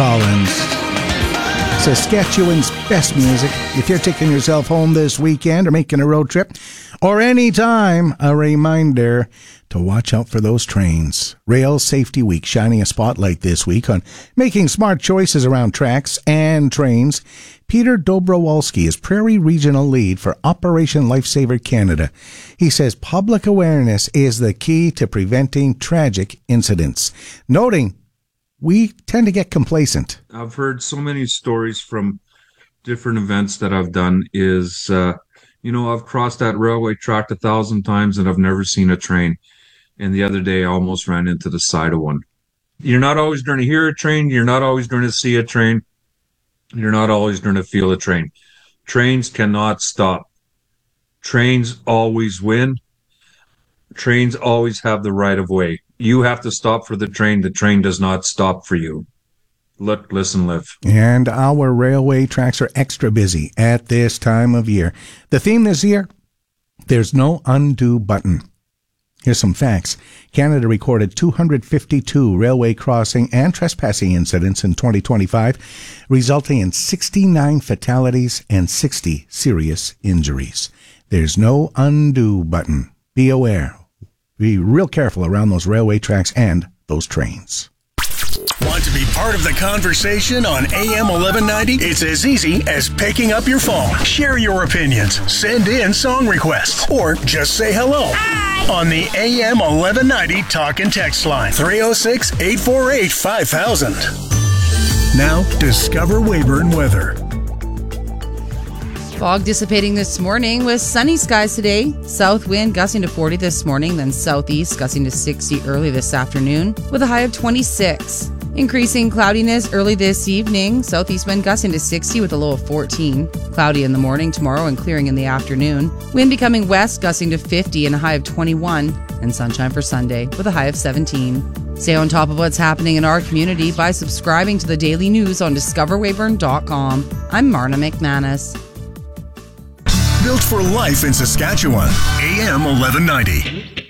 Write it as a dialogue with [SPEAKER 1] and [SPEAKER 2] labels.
[SPEAKER 1] Collins. Saskatchewan's best music. If you're taking yourself home this weekend or making a road trip or any time, a reminder to watch out for those trains. Rail Safety Week shining a spotlight this week on making smart choices around tracks and trains. Peter Dobrowolski is Prairie Regional Lead for Operation Lifesaver Canada. He says public awareness is the key to preventing tragic incidents, noting we tend to get complacent.
[SPEAKER 2] I've heard so many stories from different events that I've done I've crossed that railway track 1,000 times and I've never seen a train. And the other day I almost ran into the side of one. You're not always going to hear a train. You're not always going to see a train. You're not always going to feel a train. Trains cannot stop. Trains always win. Trains always have the right of way. You have to stop for the train. The train does not stop for you. Look, listen, live.
[SPEAKER 1] And our railway tracks are extra busy at this time of year. The theme this year, there's no undo button. Here's some facts. Canada recorded 252 railway crossing and trespassing incidents in 2025, resulting in 69 fatalities and 60 serious injuries. There's no undo button. Be aware. Be real careful around those railway tracks and those trains.
[SPEAKER 3] Want to be part of the conversation on AM 1190? It's as easy as picking up your phone. Share your opinions, send in song requests, or just say hello. Hi. On the AM 1190 talk and text line, 306-848-5000. Now, discover Weyburn weather.
[SPEAKER 4] Fog dissipating this morning with sunny skies today. South wind gusting to 40 this morning, then southeast gusting to 60 early this afternoon with a high of 26. Increasing cloudiness early this evening. Southeast wind gusting to 60 with a low of 14. Cloudy in the morning tomorrow and clearing in the afternoon. Wind becoming west gusting to 50 and a high of 21. And sunshine for Sunday with a high of 17. Stay on top of what's happening in our community by subscribing to the daily news on discoverweyburn.com. I'm Marna McManus.
[SPEAKER 3] Built for life in Saskatchewan. AM 1190.